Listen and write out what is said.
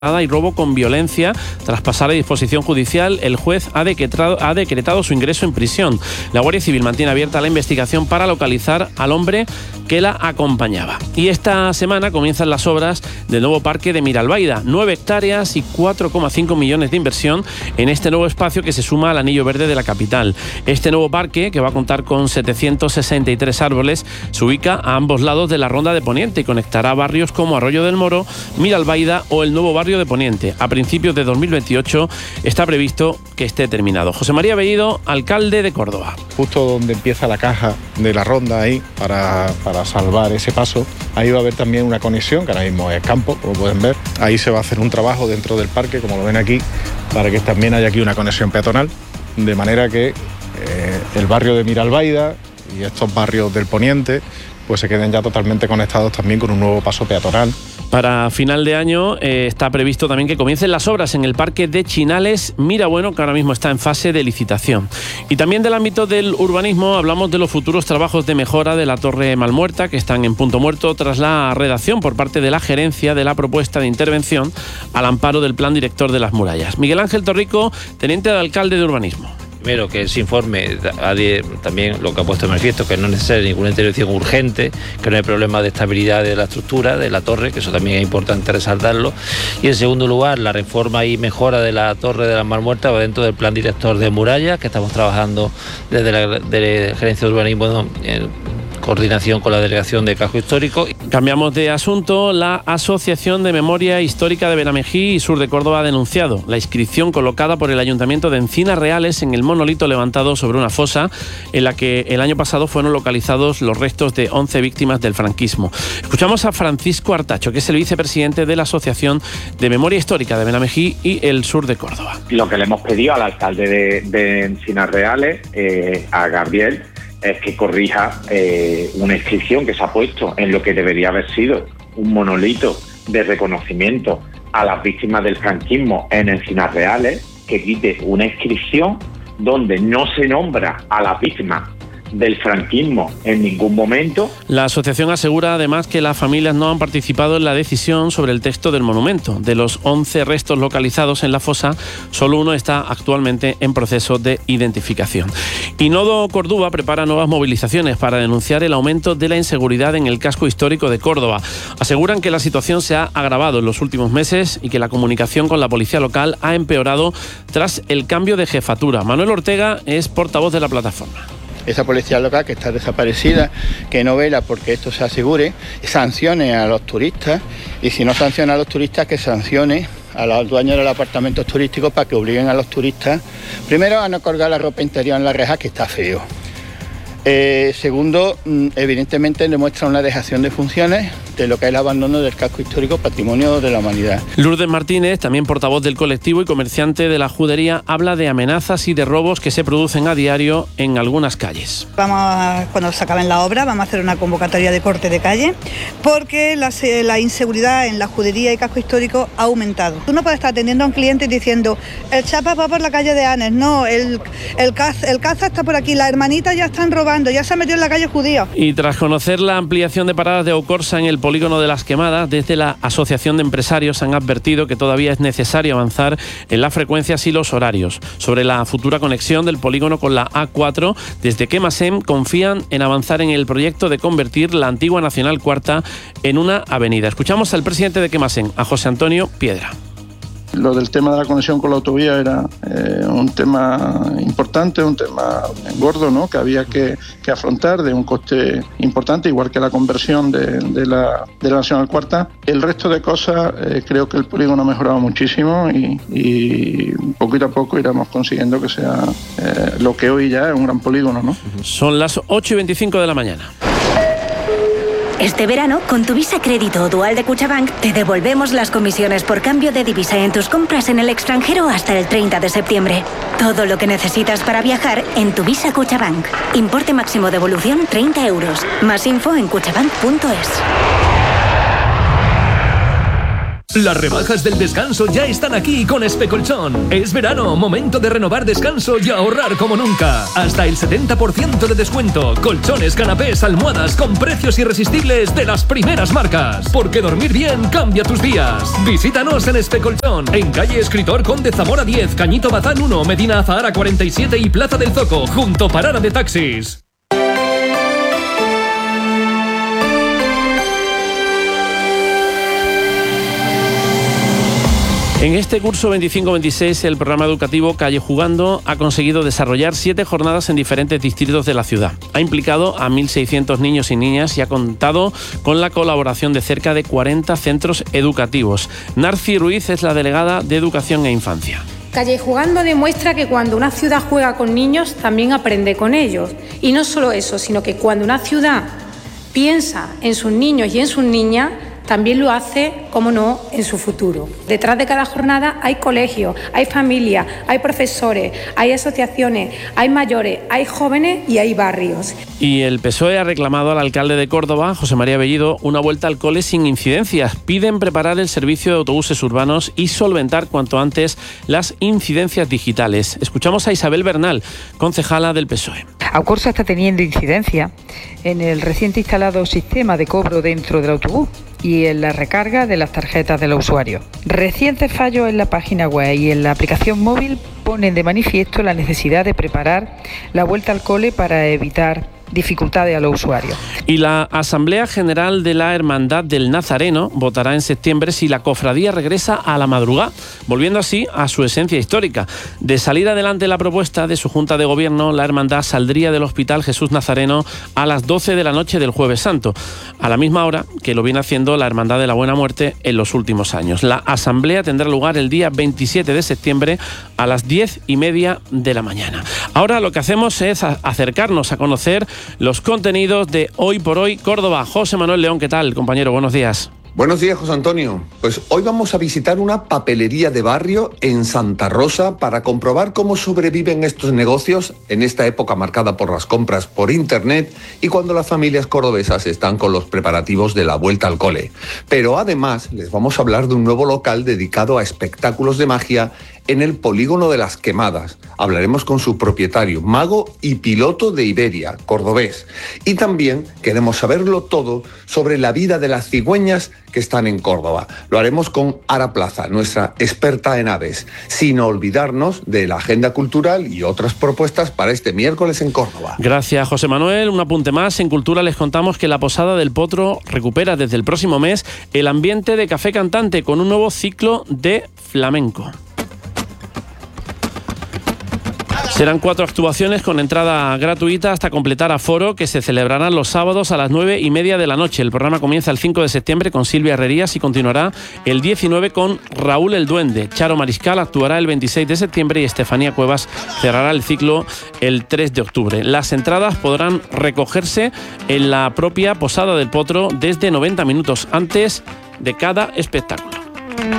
y robo con violencia. Tras pasar a disposición judicial, el juez ha decretado su ingreso en prisión. La Guardia Civil mantiene abierta la investigación para localizar al hombre que la acompañaba. Y esta semana comienzan las obras del nuevo parque de Miralbaida. 9 hectáreas y 4,5 millones de inversión en este nuevo espacio que se suma al anillo verde de la capital. Este nuevo parque, que va a contar con 763 árboles, se ubica a ambos lados de la Ronda de Poniente y conectará barrios como Arroyo del Moro, Miralbaida o el nuevo barrio de Poniente. A principios de 2028 está previsto que esté terminado. José María Bellido, alcalde de Córdoba. Justo donde empieza la caja de la ronda ahí, para salvar ese paso, ahí va a haber también una conexión, que ahora mismo es campo, como pueden ver. Ahí se va a hacer un trabajo dentro del parque, como lo ven aquí, para que también haya aquí una conexión peatonal, de manera que el barrio de Miralbaida y estos barrios del Poniente pues se queden ya totalmente conectados también con un nuevo paso peatonal. Para final de año está previsto también que comiencen las obras en el parque de Chinales Mirabueno, que ahora mismo está en fase de licitación. Y también del ámbito del urbanismo hablamos de los futuros trabajos de mejora de la Torre Malmuerta, que están en punto muerto tras la redacción por parte de la gerencia de la propuesta de intervención al amparo del plan director de las murallas. Miguel Ángel Torrico, teniente de alcalde de urbanismo. Primero, que ese informe también lo que ha puesto en manifiesto, que no es necesaria ninguna intervención urgente, que no hay problema de estabilidad de la estructura, de la torre, que eso también es importante resaltarlo. Y en segundo lugar, la reforma y mejora de la Torre de las Malmuertas va dentro del plan director de murallas, que estamos trabajando desde la Gerencia de Urbanismo en coordinación con la Delegación de Casco Histórico. Cambiamos de asunto. La Asociación de Memoria Histórica de Benamejí y Sur de Córdoba ha denunciado la inscripción colocada por el Ayuntamiento de Encinas Reales en el monolito levantado sobre una fosa en la que el año pasado fueron localizados los restos de 11 víctimas del franquismo. Escuchamos a Francisco Artacho, que es el vicepresidente de la Asociación de Memoria Histórica de Benamejí y el Sur de Córdoba. Lo que le hemos pedido al alcalde de Encinas Reales, a Gabriel, es que corrija una inscripción que se ha puesto en lo que debería haber sido un monolito de reconocimiento a las víctimas del franquismo en Encinas Reales, que quite una inscripción donde no se nombra a las víctimas del franquismo en ningún momento. La asociación asegura además que las familias no han participado en la decisión sobre el texto del monumento. De los 11 restos localizados en la fosa, solo uno está actualmente en proceso de identificación. Y Nodo Córdoba prepara nuevas movilizaciones para denunciar el aumento de la inseguridad en el casco histórico de Córdoba. Aseguran que la situación se ha agravado en los últimos meses y que la comunicación con la policía local ha empeorado tras el cambio de jefatura. Manuel Ortega es portavoz de la plataforma. Esa policía local que está desaparecida, que no vela porque esto se asegure, sancione a los turistas, y si no sanciona a los turistas, que sancione a los dueños de los apartamentos turísticos para que obliguen a los turistas, primero, a no colgar la ropa interior en la reja, que está feo. Segundo, evidentemente demuestra una dejación de funciones de lo que es el abandono del casco histórico Patrimonio de la Humanidad. Lourdes Martínez, también portavoz del colectivo y comerciante de la judería, habla de amenazas y de robos que se producen a diario en algunas calles. Cuando se acabe la obra, vamos a hacer una convocatoria de corte de calle, porque la inseguridad en la judería y casco histórico ha aumentado. Tú no puedes estar atendiendo a un cliente diciendo, el chapa va por la calle de Anes, no, el caza está por aquí, la hermanita ya están robando, ya se ha metido en la calle judía. Y tras conocer la ampliación de paradas de Ocorsa en el polígono de Las Quemadas, desde la Asociación de Empresarios han advertido que todavía es necesario avanzar en las frecuencias y los horarios. Sobre la futura conexión del polígono con la A4, desde Quemasem confían en avanzar en el proyecto de convertir la antigua Nacional Cuarta en una avenida. Escuchamos al presidente de Quemasem, a José Antonio Piedra. Lo del tema de la conexión con la autovía era un tema importante, un tema gordo, ¿no?, que había que afrontar, de un coste importante, igual que la conversión de la Nacional Cuarta. El resto de cosas, creo que el polígono ha mejorado muchísimo y poquito a poco iremos consiguiendo que sea lo que hoy ya es un gran polígono, ¿no? Son las 8:25 de la mañana. Este verano, con tu Visa Crédito o Dual de Cuchabank, te devolvemos las comisiones por cambio de divisa en tus compras en el extranjero hasta el 30 de septiembre. Todo lo que necesitas para viajar en tu Visa Cuchabank. Importe máximo de devolución 30 euros. Más info en cuchabank.es. Las rebajas del descanso ya están aquí con Especolchón. Es verano, momento de renovar descanso y ahorrar como nunca. Hasta el 70% de descuento. Colchones, canapés, almohadas con precios irresistibles de las primeras marcas. Porque dormir bien cambia tus días. Visítanos en Especolchón, en calle Escritor Conde Zamora 10, Cañito Bazán 1, Medina Azahara 47 y Plaza del Zoco, junto Parada de Taxis. En este curso 25-26, el programa educativo Calle Jugando ha conseguido desarrollar 7 jornadas en diferentes distritos de la ciudad. Ha implicado a 1.600 niños y niñas y ha contado con la colaboración de cerca de 40 centros educativos. Narci Ruiz es la delegada de Educación e Infancia. Calle Jugando demuestra que cuando una ciudad juega con niños, también aprende con ellos. Y no solo eso, sino que cuando una ciudad piensa en sus niños y en sus niñas, también lo hace, cómo no, en su futuro. Detrás de cada jornada hay colegios, hay familias, hay profesores, hay asociaciones, hay mayores, hay jóvenes y hay barrios. Y el PSOE ha reclamado al alcalde de Córdoba, José María Bellido, una vuelta al cole sin incidencias. Piden preparar el servicio de autobuses urbanos y solventar cuanto antes las incidencias digitales. Escuchamos a Isabel Bernal, concejala del PSOE. Aucorsa está teniendo incidencia en el reciente instalado sistema de cobro dentro del autobús y en la recarga de las tarjetas de los usuarios. Recientes fallos en la página web y en la aplicación móvil ponen de manifiesto la necesidad de preparar la vuelta al cole para evitar dificultades a los usuarios. Y la Asamblea General de la Hermandad del Nazareno votará en septiembre si la cofradía regresa a la madrugada, volviendo así a su esencia histórica. De salir adelante la propuesta de su Junta de Gobierno, la hermandad saldría del Hospital Jesús Nazareno a las 12 de la noche del Jueves Santo, a la misma hora que lo viene haciendo la Hermandad de la Buena Muerte en los últimos años. La asamblea tendrá lugar el día 27 de septiembre a las 10:30 de la mañana. Ahora lo que hacemos es acercarnos a conocer los contenidos de Hoy por Hoy Córdoba. José Manuel León, ¿qué tal, compañero? Buenos días. Buenos días, José Antonio. Pues hoy vamos a visitar una papelería de barrio en Santa Rosa para comprobar cómo sobreviven estos negocios en esta época marcada por las compras por internet y cuando las familias cordobesas están con los preparativos de la vuelta al cole. Pero además les vamos a hablar de un nuevo local dedicado a espectáculos de magia en el Polígono de las Quemadas. Hablaremos con su propietario, mago y piloto de Iberia, cordobés. Y también queremos saberlo todo sobre la vida de las cigüeñas que están en Córdoba. Lo haremos con Ara Plaza, nuestra experta en aves, sin olvidarnos de la agenda cultural y otras propuestas para este miércoles en Córdoba. Gracias, José Manuel. Un apunte más. En Cultura les contamos que la Posada del Potro recupera desde el próximo mes el ambiente de café cantante con un nuevo ciclo de flamenco. Serán 4 actuaciones con entrada gratuita hasta completar aforo que se celebrarán los sábados a las 9:30 de la noche. El programa comienza el 5 de septiembre con Silvia Herrerías y continuará el 19 con Raúl el Duende. Charo Mariscal actuará el 26 de septiembre y Estefanía Cuevas cerrará el ciclo el 3 de octubre. Las entradas podrán recogerse en la propia Posada del Potro desde 90 minutos antes de cada espectáculo.